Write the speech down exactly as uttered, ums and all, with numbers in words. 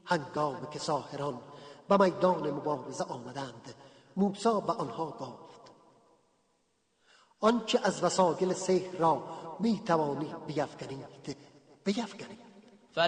هنگام که ساحران به میدان مبارزه آمدند، موسی به آنها گفت: آنچه از وسایل سحر را می توانید بیفکنید بیفکنید.